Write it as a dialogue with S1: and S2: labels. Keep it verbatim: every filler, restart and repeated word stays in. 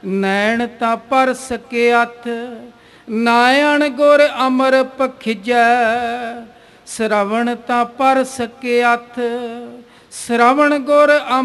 S1: नैन तां पर सके अथ नायण गुर अमर पखिजै श्रवण तां पर सके अथ श्रवण गुर